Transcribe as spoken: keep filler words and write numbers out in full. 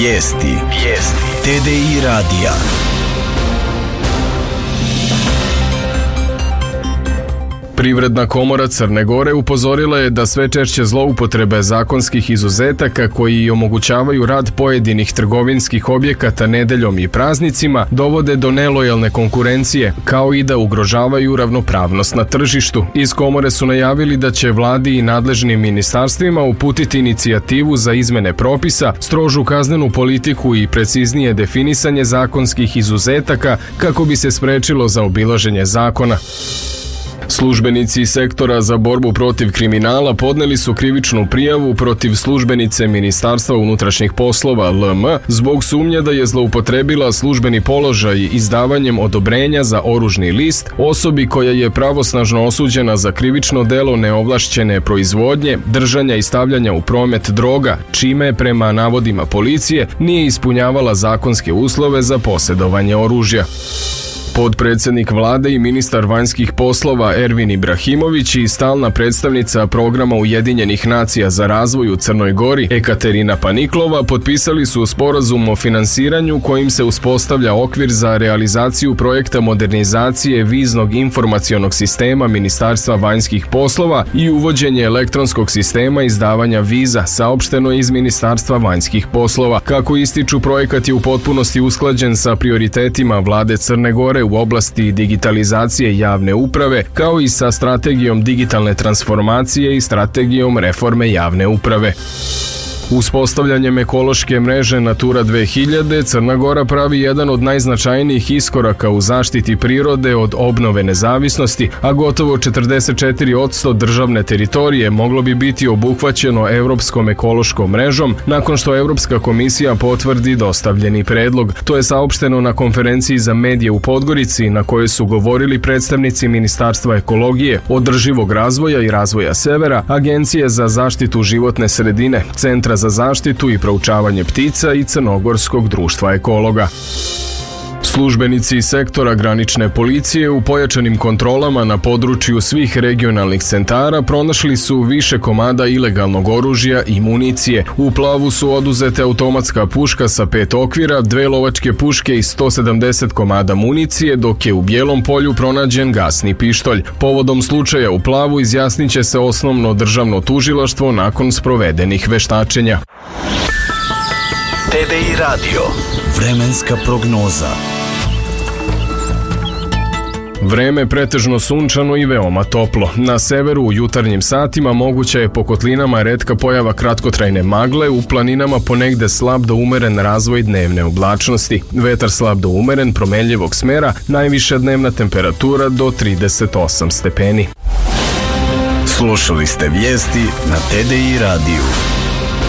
Vijesti. Vijesti. T D I radija. Privredna komora Crne Gore upozorila je da sve češće zloupotrebe zakonskih izuzetaka koji omogućavaju rad pojedinih trgovinskih objekata nedeljom i praznicima dovode do nelojalne konkurencije, kao i da ugrožavaju ravnopravnost na tržištu. Iz komore su najavili da će vladi i nadležnim ministarstvima uputiti inicijativu za izmene propisa, strožu kaznenu politiku i preciznije definisanje zakonskih izuzetaka kako bi se sprečilo zaobilaženje zakona. Službenici sektora za borbu protiv kriminala podneli su krivičnu prijavu protiv službenice Ministarstva unutrašnjih poslova L M zbog sumnje da je zloupotrebila službeni položaj izdavanjem odobrenja za oružni list osobi koja je pravosnažno osuđena za krivično delo neovlašćene proizvodnje, držanja i stavljanja u promet droga, čime prema navodima policije nije ispunjavala zakonske uslove za posjedovanje oružja. Podpredsjednik vlade i ministar vanjskih poslova Ervin Ibrahimović i stalna predstavnica programa Ujedinjenih nacija za razvoj u Crnoj Gori Ekaterina Paniklova potpisali su sporazum o finansiranju kojim se uspostavlja okvir za realizaciju projekta modernizacije viznog informacionog sistema Ministarstva vanjskih poslova i uvođenje elektronskog sistema izdavanja viza, saopšteno iz Ministarstva vanjskih poslova. Kako ističu, projekat je u potpunosti usklađen sa prioritetima vlade Crne Gore u oblasti digitalizacije javne uprave, kao i sa strategijom digitalne transformacije i strategijom reforme javne uprave. Uspostavljanjem ekološke mreže Natura dve hiljade, Crna Gora pravi jedan od najznačajnijih iskoraka u zaštiti prirode od obnove nezavisnosti, a gotovo četrdeset četiri posto državne teritorije moglo bi biti obuhvaćeno Evropskom ekološkom mrežom nakon što Evropska komisija potvrdi dostavljeni predlog. To je saopšteno na konferenciji za medije u Podgorici, na kojoj su govorili predstavnici Ministarstva ekologije, održivog razvoja i razvoja severa, Agencije za zaštitu životne sredine, Centra za zaštitu i proučavanje ptica i Crnogorskog društva ekologa. Službenici sektora granične policije u pojačanim kontrolama na području svih regionalnih centara pronašli su više komada ilegalnog oružja i municije. U Plavu su oduzete automatska puška sa pet okvira, dve lovačke puške i sto sedamdeset komada municije, dok je u Bijelom Polju pronađen gasni pištolj. Povodom slučaja u Plavu izjasnit će se osnovno državno tužilaštvo nakon sprovedenih veštačenja. T D I radio. Vremenska prognoza. Vreme pretežno sunčano i veoma toplo. Na severu u jutarnjim satima moguća je po kotlinama retka pojava kratkotrajne magle, u planinama ponegde slab do umeren razvoj dnevne oblačnosti. Vetar slab do umeren, promenljivog smera, najviša dnevna temperatura do trideset osam stepeni. Slušali ste vijesti na T D I radiju.